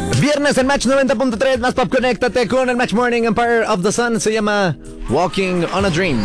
Viernes en Match 90.3, más pop, conéctate con el Match Morning Empire of the Sun. Se llama Walking on a Dream.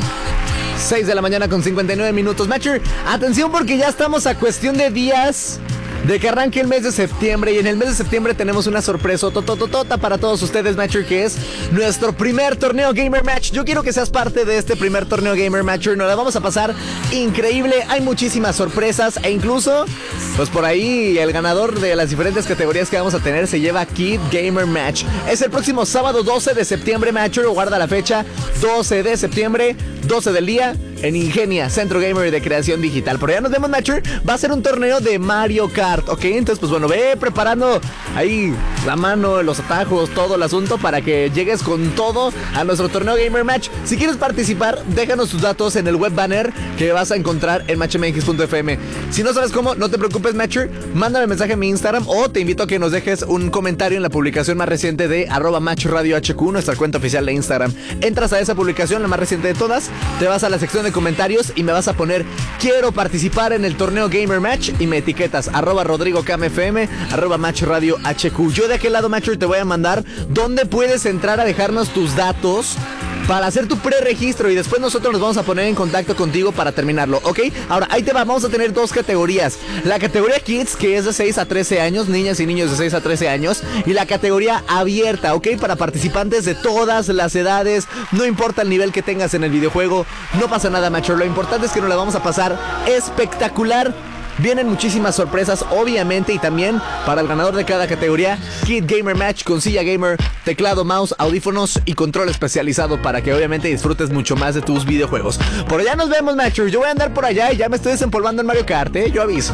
6 de la mañana con 59 minutos. Matcher, atención porque ya estamos a cuestión de días de que arranque el mes de septiembre. Y en el mes de septiembre tenemos una sorpresa tototota para todos ustedes, Matcher, que es nuestro primer torneo Gamer Match. Yo quiero que seas parte de este primer torneo Gamer Matcher. Nos la vamos a pasar increíble. Hay muchísimas sorpresas e incluso, pues por ahí, el ganador de las diferentes categorías que vamos a tener se lleva Kid Gamer Match. Es el próximo sábado 12 de septiembre, Matcher. Guarda la fecha, 12 de septiembre, 12 del día, en Ingenia, Centro Gamer de Creación Digital. Por allá nos vemos, Matcher. Va a ser un torneo de Mario Kart, ¿ok? Entonces, pues bueno, ve preparando ahí la mano, los atajos, todo el asunto para que llegues con todo a nuestro torneo Gamer Match. Si quieres participar, déjanos tus datos en el web banner que vas a encontrar en matchmx.fm. Si no sabes cómo, no te preocupes, Matcher. Mándame mensaje a mi Instagram o te invito a que nos dejes un comentario en la publicación más reciente de @matchradiohq, nuestra cuenta oficial de Instagram. Entras a esa publicación, la más reciente de todas, te vas a la sección de comentarios y me vas a poner quiero participar en el torneo Gamer Match y me etiquetas @RodrigoCamFM, @MatchRadioHQ. Yo de aquel lado, Matcher, te voy a mandar dónde puedes entrar a dejarnos tus datos para hacer tu preregistro y después nosotros nos vamos a poner en contacto contigo para terminarlo, ¿ok? Ahora, ahí te va, vamos a tener dos categorías. La categoría Kids, que es de 6 a 13 años, niñas y niños de 6 a 13 años, y la categoría abierta, ¿ok? Para participantes de todas las edades, no importa el nivel que tengas en el videojuego, no pasa nada, macho. Lo importante es que nos la vamos a pasar espectacular. Vienen muchísimas sorpresas, obviamente, y también para el ganador de cada categoría, Kid Gamer Match con silla gamer, teclado, mouse, audífonos y control especializado para que obviamente disfrutes mucho más de tus videojuegos. Por allá nos vemos, Matcher. Yo voy a andar por allá y ya me estoy desempolvando en Mario Kart, yo aviso.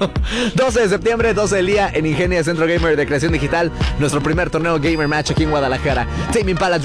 12 de septiembre, 12 del día, en Ingenia, Centro Gamer de Creación Digital, nuestro primer torneo Gamer Match aquí en Guadalajara. Tame Impala